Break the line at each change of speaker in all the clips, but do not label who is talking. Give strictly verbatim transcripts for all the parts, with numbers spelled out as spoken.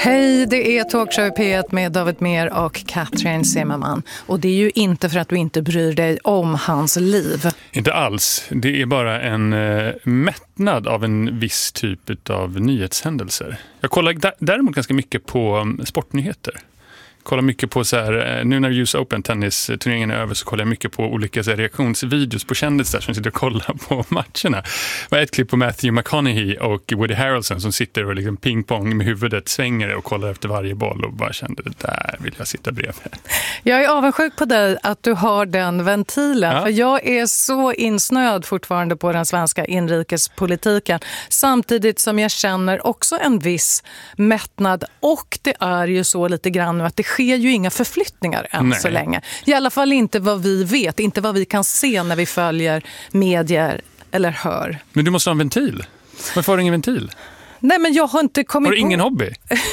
Hej, det är Talkshow P ett med David Mer och Katrin Zimmerman. Och det är ju inte för att du inte bryr dig om hans liv.
Inte alls. Det är bara en eh, mättnad av en viss typ av nyhetshändelser. Jag kollar d- däremot ganska mycket på um, sportnyheter. Kollar mycket på så här, nu när U S Open tennisturneringen är över så kollar jag mycket på olika så här, reaktionsvideos på kändisar som sitter och kollar på matcherna. Det var ett klipp på Matthew McConaughey och Woody Harrelson som sitter och liksom pingpong med huvudet svänger och kollar efter varje boll och bara kände, det där vill jag sitta bredvid.
Jag är avundsjuk på dig att du har den ventilen, ja. För jag är så insnöad fortfarande på den svenska inrikespolitiken samtidigt som jag känner också en viss mättnad, och det är ju så lite grann nu att det sker ju inga förflyttningar än Nej. så länge. I alla fall inte vad vi vet, inte vad vi kan se när vi följer medier eller hör.
Men du måste ha en ventil. Varför har du ingen ventil?
Nej, men jag har inte kommit
på... Har du ingen
på...
hobby?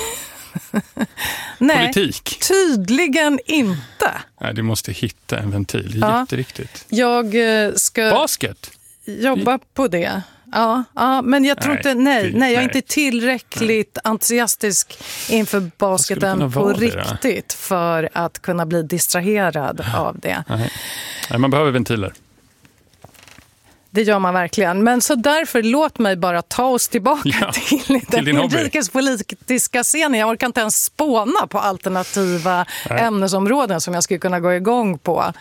Nej,
politik?
Tydligen inte.
Nej, du måste hitta en ventil. Det är ja. jätteviktigt.
Jag ska...
Basket?
Jobba på det. Ja, ja, men jag tror nej, inte, nej, nej, jag är nej. inte tillräckligt nej. entusiastisk inför basketen på riktigt det, för att kunna bli distraherad av det.
Nej. Nej, man behöver ventiler.
Det gör man verkligen. Men så därför låt mig bara ta oss tillbaka ja, till den inrikespolitiska scenen. Jag orkar inte ens spåna på alternativa nej. ämnesområden som jag skulle kunna gå igång på.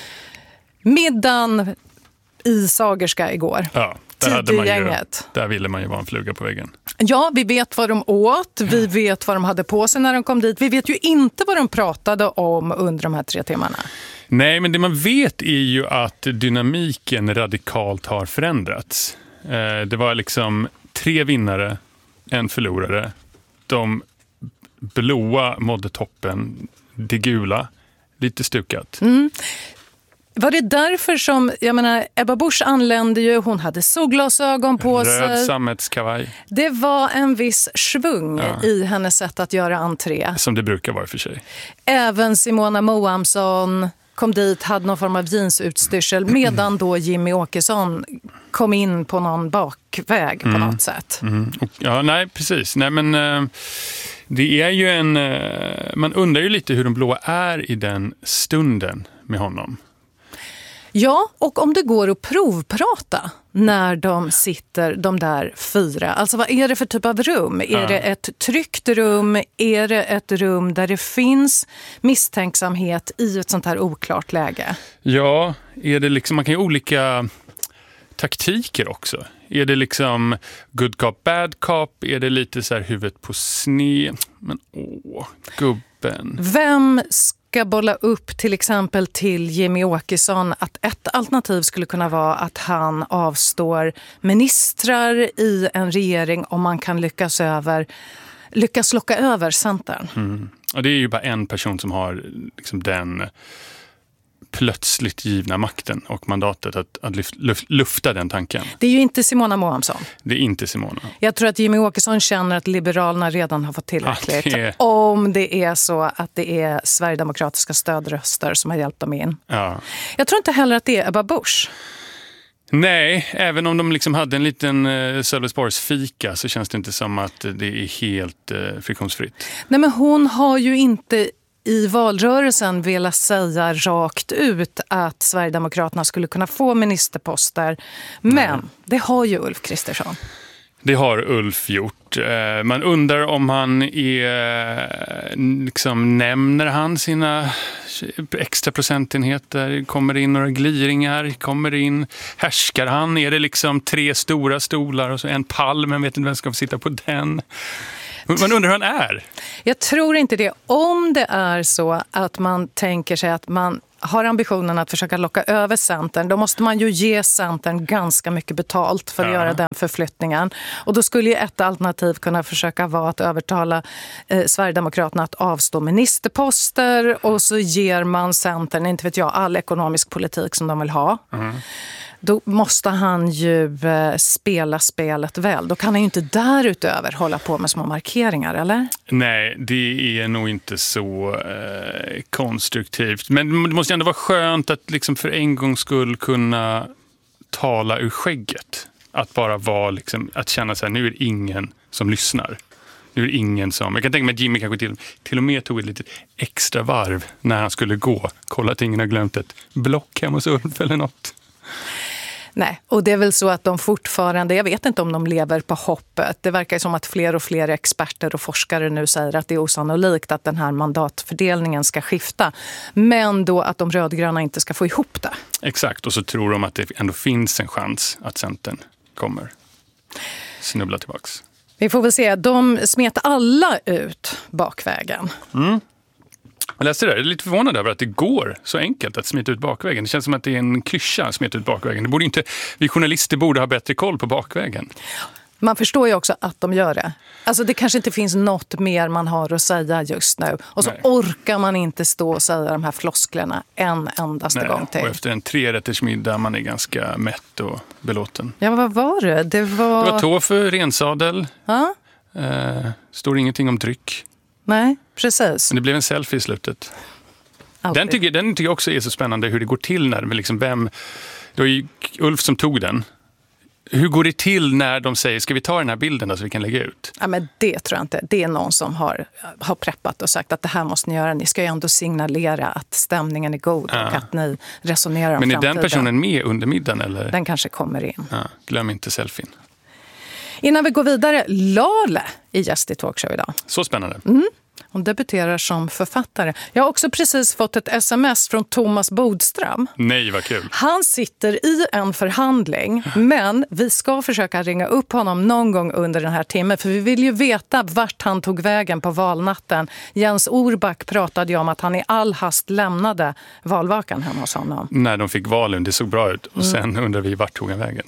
Middagen i Sagerska igår.
Ja. Där, hade man ju, där ville man ju vara en fluga på väggen.
Ja, vi vet vad de åt. Vi vet vad de hade på sig när de kom dit. Vi vet ju inte vad de pratade om under de här tre timmarna.
Nej, men det man vet är ju att dynamiken radikalt har förändrats. Det var liksom tre vinnare, en förlorare. De blåa mådde toppen, det gula, lite stukat.
Mm. Var det därför som, jag menar, Ebba Busch anlände ju, hon hade solglasögon på
Röd sig.
Röd
sammetskavaj.
Det var en viss svung ja. i hennes sätt att göra entré.
Som det brukar vara för sig.
Även Simona Moamsson kom dit, hade någon form av jeansutstyrsel, medan då Jimmy Åkesson kom in på någon bakväg på mm. något sätt.
Mm. Ja, nej, precis. Nej, men... Uh... Det är ju en... Man undrar ju lite hur de blåa är i den stunden med honom.
Ja, och om det går att provprata när de sitter, de där fyra. Alltså vad är det för typ av rum? Är ja. det ett tryggt rum? Är det ett rum där det finns misstänksamhet i ett sånt här oklart läge?
Ja, är det liksom, man kan ju olika taktiker också. Är det liksom good cop, bad cop? Är det lite så här huvudet på sne? Men åh, gubben.
Vem ska bolla upp till exempel till Jimmy Åkesson att ett alternativ skulle kunna vara att han avstår ministrar i en regering om man kan lyckas över lyckas locka över Centern?
Mm. Och det är ju bara en person som har liksom den plötsligt givna makten och mandatet att, att lyft, luft, lufta den tanken.
Det är ju inte Simona Moamsson.
Det är inte Simona.
Jag tror att Jimmy Åkesson känner att Liberalerna redan har fått tillräckligt.
Ja, det är...
Om det är så att det är sverigedemokratiska stödröster som har hjälpt dem in.
Ja.
Jag tror inte heller att det är Ebba Busch.
Nej, även om de liksom hade en liten uh, Sölvesborgs fika så känns det inte som att det är helt uh, friktionsfritt.
Nej, men hon har ju inte i valrörelsen vill säga rakt ut att Sverigedemokraterna skulle kunna få ministerposter. Men Nej. det har ju Ulf Kristersson.
Det har Ulf gjort. Man undrar om han är, liksom, nämner han sina extra procentenheter? Kommer det in några gliringar? Kommer det in, härskar han? Är det liksom tre stora stolar och så en pall, men vet inte vem ska få sitta på den? Man undrar hur han är.
Jag tror inte det. Om det är så att man tänker sig att man har ambitionen att försöka locka över Centern, då måste man ju ge Centern ganska mycket betalt för att ja. göra den förflyttningen. Och då skulle ju ett alternativ kunna försöka vara att övertala eh, Sverigedemokraterna att avstå ministerposter, och så ger man Centern, inte vet jag, all ekonomisk politik som de vill ha. Mm. Då måste han ju eh, spela spelet väl. Då kan han ju inte därutöver hålla på med små markeringar, eller?
Nej, det är nog inte så eh, konstruktivt. Men det måste ändå vara skönt att liksom för en gångs skull kunna tala ur skägget. Att bara vara liksom, att känna sig, nu är det ingen som lyssnar. Nu är det ingen som... Jag kan tänka mig att Jimmy kanske till, till och med tog ett litet extra varv när han skulle gå. Kolla att ingen har glömt ett block hemma hos Ulf eller något.
Nej, och det är väl så att de fortfarande, jag vet inte om de lever på hoppet. Det verkar som att fler och fler experter och forskare nu säger att det är osannolikt att den här mandatfördelningen ska skifta. Men då att de rödgröna inte ska få ihop det.
Exakt, och så tror de att det ändå finns en chans att Centern kommer snubbla tillbaks.
Vi får väl se, de smet alla ut bakvägen.
Mm. Jag läste det där, jag är lite förvånad över att det går så enkelt att smita ut bakvägen. Det känns som att det är en klyscha att smita ut bakvägen. Det borde inte, vi journalister borde ha bättre koll på bakvägen.
Man förstår ju också att de gör det. Alltså det kanske inte finns något mer man har att säga just nu. Och så Nej. orkar man inte stå och säga de här flosklerna en endaste
Nej,
gång till.
Och efter en trerättersmiddag man är ganska mätt och belåten.
Ja, vad var det? Det var,
det var tofu, rensadel.
Ja?
Eh, står ingenting om dryck.
Nej, precis.
Men det blev en selfie i slutet. Den tycker, den tycker jag också är så spännande hur det går till när men liksom vem... Det var ju Ulf som tog den. Hur går det till när de säger, ska vi ta den här bilden då så vi kan lägga ut?
Ja, men det tror jag inte. Det är någon som har, har preppat och sagt att det här måste ni göra. Ni ska ju ändå signalera att stämningen är god ja. och att ni resonerar om
Men är
framtiden.
den personen med under middagen? Eller?
Den kanske kommer in.
Ja, glöm inte selfien.
Innan vi går vidare, Lale i gäst i Talkshow idag.
Så spännande.
Mm. Hon debuterar som författare. Jag har också precis fått ett sms från Thomas Bodström.
Nej, vad kul.
Han sitter i en förhandling, men vi ska försöka ringa upp honom någon gång under den här timmen. För vi vill ju veta vart han tog vägen på valnatten. Jens Orback pratade ju om att han i all hast lämnade valvakan hemma hos honom.
När de fick valen, det såg bra ut. Och sen mm. undrar vi vart tog han vägen.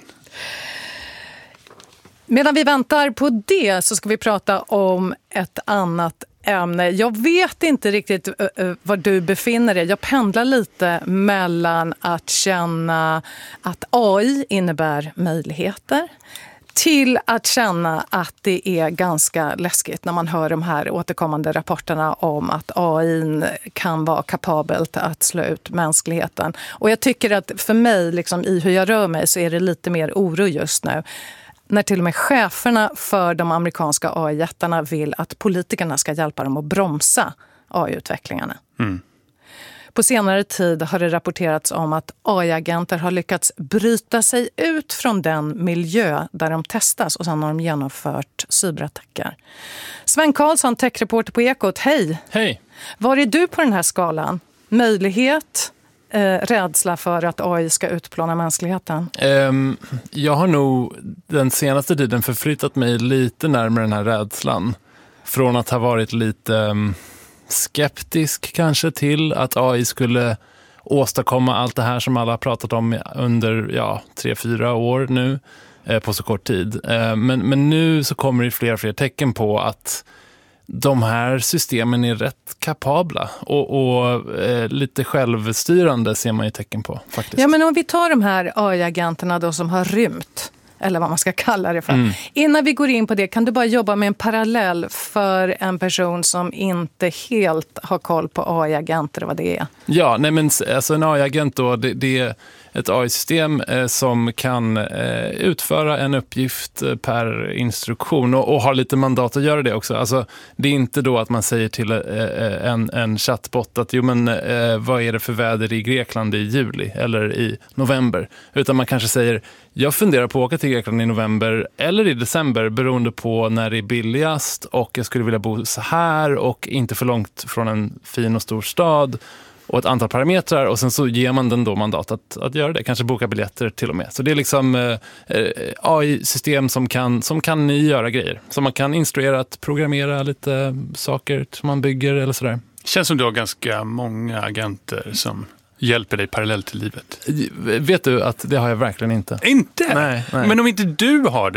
Medan vi väntar på det så ska vi prata om ett annat ämne. Jag vet inte riktigt uh, var du befinner dig. Jag pendlar lite mellan att känna att A I innebär möjligheter till att känna att det är ganska läskigt när man hör de här återkommande rapporterna om att A I kan vara kapabelt att slå ut mänskligheten. Och jag tycker att för mig, liksom, i hur jag rör mig, så är det lite mer oro just nu. När till och med cheferna för de amerikanska A I-jättarna vill att politikerna ska hjälpa dem att bromsa A I-utvecklingarna. Mm. På senare tid har det rapporterats om att A I-agenter har lyckats bryta sig ut från den miljö där de testas och sedan har de genomfört cyberattacker. Sven Karlsson, techreporter på Ekot, hej!
Hej!
Var är du på den här skalan? Möjlighet, eh, rädsla för att A I ska utplåna mänskligheten?
Um, jag har nog den senaste tiden förflyttat mig lite närmare den här rädslan. Från att ha varit lite um, skeptisk kanske till att A I skulle åstadkomma allt det här som alla har pratat om under ja, tre, fyra år nu eh, på så kort tid. Eh, men, men nu så kommer det fler och fler tecken på att de här systemen är rätt kapabla och, och eh, lite självstyrande ser man ju tecken på faktiskt.
Ja, men om vi tar de här A I-agenterna då som har rymt, eller vad man ska kalla det för. Mm. Innan vi går in på det, kan du bara jobba med en parallell för en person som inte helt har koll på A I-agenter och vad det är?
Ja, nej men alltså en A I-agent då, det, det är ett A I-system eh, som kan eh, utföra en uppgift eh, per instruktion och, och har lite mandat att göra det också. Alltså, det är inte då att man säger till eh, en, en chatbot att jo, men, eh, vad är det för väder i Grekland i juli eller i november? Utan man kanske säger, jag funderar på att åka till Grekland i november eller i december beroende på när det är billigast och jag skulle vilja bo så här och inte för långt från en fin och stor stad. Och ett antal parametrar och sen så ger man den då mandat att, att göra det. Kanske boka biljetter till och med. Så det är liksom eh, A I-system som kan, som kan göra grejer. Som man kan instruera att programmera lite saker som man bygger eller sådär.
Känns som du har ganska många agenter som hjälper dig parallellt i livet.
Vet du att det har jag verkligen inte.
Inte?
Nej, nej.
Men om inte du har det,